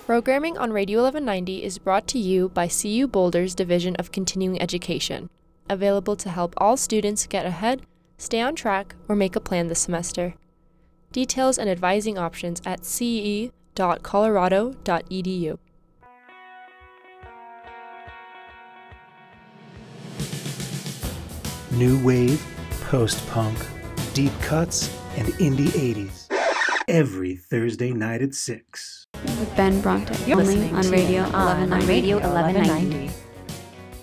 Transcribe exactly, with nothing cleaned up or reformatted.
Programming on Radio eleven ninety is brought to you by C U Boulder's Division of Continuing Education, available to help all students get ahead, stay on track, or make a plan this semester. Details and advising options at c e dot colorado dot e d u. New wave, post-punk, deep cuts, and indie eighties. Every Thursday night at six. With Ben Bronte. You're only listening on to Radio on eleven ninety. Radio eleven ninety.